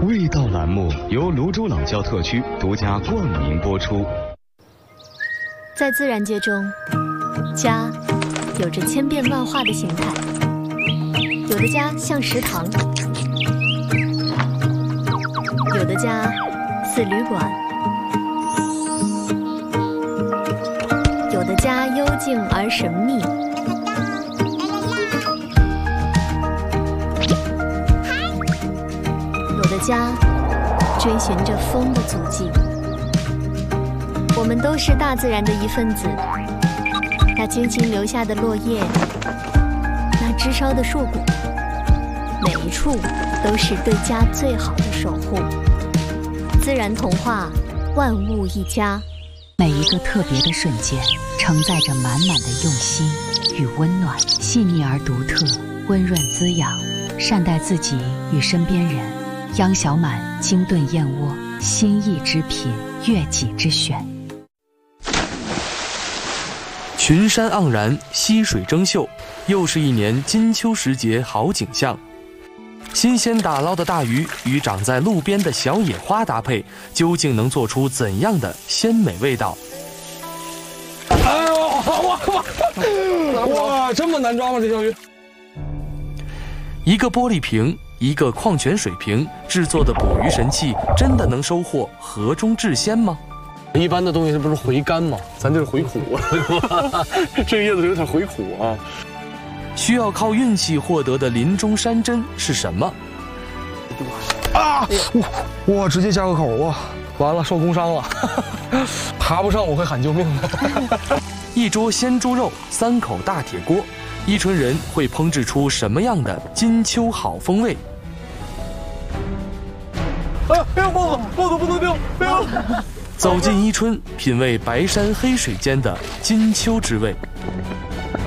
味道栏目由泸州老窖特区独家冠名播出。 在自然界中，家有着千变万化的形态，有的家像食堂，有的家似旅馆，有的家幽静而神秘，有的家追寻着风的足迹。我们都是大自然的一份子，那精心留下的落叶，那枝梢的硕果，每一处都是对家最好的守护。自然童话，万物一家。 每一个特别的瞬间，承载着满满的用心与温暖，细腻而独特，温润滋养，善待自己与身边人。央小满精炖燕窝，心意之品，悦己之选。 群山盎然，溪水争秀，又是一年金秋时节好景象。新鲜打捞的大鱼与长在路边的小野花搭配，究竟能做出怎样的鲜美味道？ 哎呦，哇，这么难抓吗？这条鱼？ 一个玻璃瓶，一个矿泉水瓶制作的捕鱼神器，真的能收获河中至鲜吗？ 一般的东西这不是回甘吗？咱这是回苦啊，这个叶子有点回苦啊。 需要靠运气获得的林中山珍是什么？ 啊！哇，直接加个口哇！完了，受工伤了，爬不上我会喊救命的。 一桌鲜猪肉，3口大铁锅，伊春人会烹制出什么样的金秋好风味？ 哎呦，帽子不能丢！哎呦！ 走进伊春，品味白山黑水间的金秋之味。